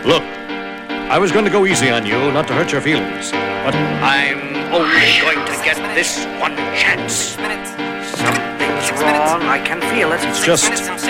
Look, I was going to go easy on you, not to hurt your feelings, but I'm only going to get this one chance. Something's wrong. I can feel it. It's just